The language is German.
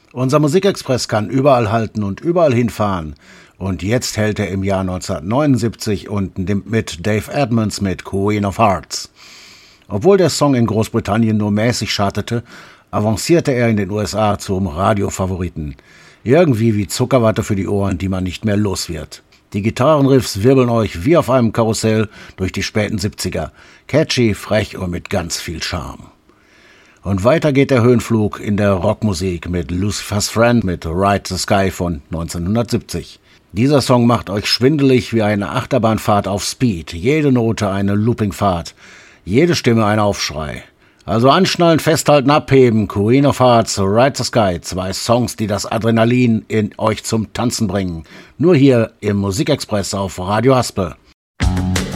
Unser Musikexpress kann überall halten und überall hinfahren. Und jetzt hält er im Jahr 1979 und nimmt mit Dave Edmunds mit Queen of Hearts. Obwohl der Song in Großbritannien nur mäßig chartete, avancierte er in den USA zum Radiofavoriten. Irgendwie wie Zuckerwatte für die Ohren, die man nicht mehr los wird. Die Gitarrenriffs wirbeln euch wie auf einem Karussell durch die späten 70er. Catchy, frech und mit ganz viel Charme. Und weiter geht der Höhenflug in der Rockmusik mit Lucifer's Friend mit Ride the Sky von 1970. Dieser Song macht euch schwindelig wie eine Achterbahnfahrt auf Speed. Jede Note eine Loopingfahrt, jede Stimme ein Aufschrei. Also anschnallen, festhalten, abheben. Queen of Hearts, Ride the Sky. 2 Songs, die das Adrenalin in euch zum Tanzen bringen. Nur hier im Musikexpress auf Radio Haspel.